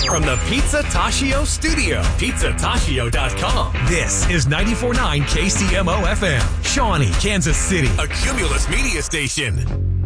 from the Pizza Tashio studio, pizzatashio.com. This is 94.9 KCMO FM, Shawnee, Kansas City, a Cumulus media station.